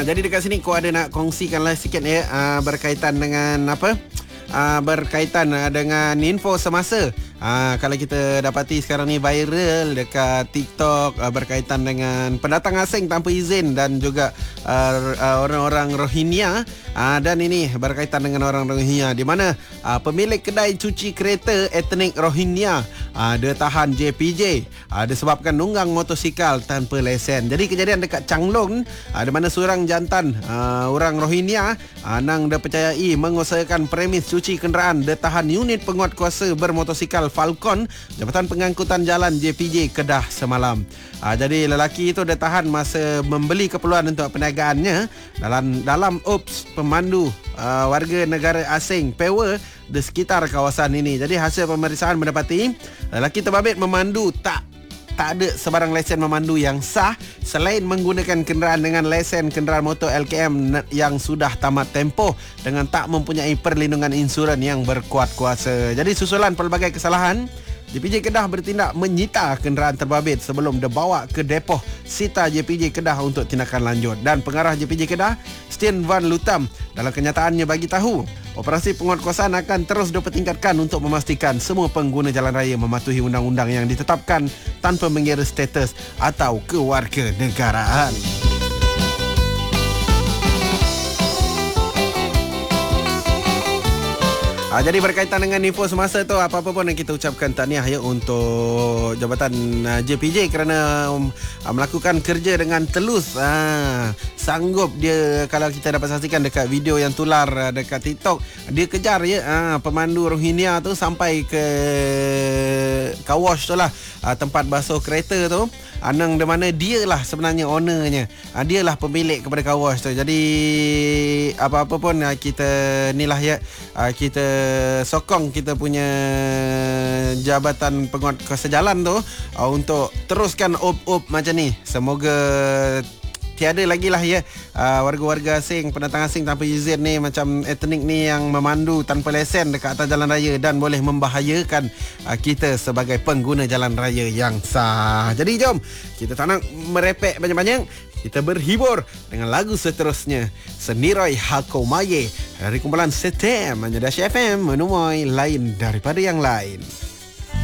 Jadi dekat sini aku ada nak kongsikanlah sikit ya, berkaitan dengan apa? Berkaitan dengan info semasa. Kalau kita dapati sekarang ni viral dekat TikTok berkaitan dengan pendatang asing tanpa izin dan juga orang-orang Rohingya. Dan ini berkaitan dengan orang Rohingya di mana pemilik kedai cuci kereta etnik Rohingya dia tahan JPJ disebabkan nunggang motosikal tanpa lesen. Jadi kejadian dekat Changlong di mana seorang jantan orang Rohingya nang dia percayai mengusahakan premis cuci kenderaan dia tahan unit penguatkuasa bermotosikal Falcon Jabatan Pengangkutan Jalan JPJ Kedah semalam. Jadi lelaki itu dia tahan masa membeli keperluan untuk perniagaannya dalam pemandu warga negara asing PEWA di sekitar kawasan ini. Jadi hasil pemeriksaan mendapati lelaki terbabit memandu tak ada sebarang lesen memandu yang sah selain menggunakan kenderaan dengan lesen kenderaan motor LKM yang sudah tamat tempoh dengan tak mempunyai perlindungan insurans yang berkuat kuasa. Jadi susulan pelbagai kesalahan, JPJ Kedah bertindak menyita kenderaan terbabit sebelum dibawa ke depoh Sita JPJ Kedah untuk tindakan lanjut. Dan pengarah JPJ Kedah, Stian Van Lutam, dalam kenyataannya bagi tahu, operasi penguatkuasaan akan terus dipertingkatkan untuk memastikan semua pengguna jalan raya mematuhi undang-undang yang ditetapkan tanpa mengira status atau kewarganegaraan. Jadi berkaitan dengan info semasa tu, apa-apa pun yang kita ucapkan tahniah ya untuk Jabatan JPJ kerana melakukan kerja dengan telus. Sanggup dia, kalau kita dapat saksikan dekat video yang tular dekat TikTok, dia kejar ya pemandu Rohingya tu sampai ke car wash tu lah, tempat basuh kereta tu. Nang di mana dialah sebenarnya ownernya. Dialah pemilik kepada car wash tu. Jadi apa-apa pun kita nilah ya, kita sokong kita punya Jabatan Penguatkuasa Jalan tu untuk teruskan up macam ni. Semoga tiada lagi lah ya warga-warga asing, pendatang asing tanpa izin ni, macam etnik ni yang memandu tanpa lesen dekat atas jalan raya dan boleh membahayakan kita sebagai pengguna jalan raya yang sah. Jadi jom, kita tak nak merepek banyak-banyak, kita berhibur dengan lagu seterusnya, Senirai Hakomaye dari kumpulan Setem Menyedah FM, menemui lain daripada yang lain.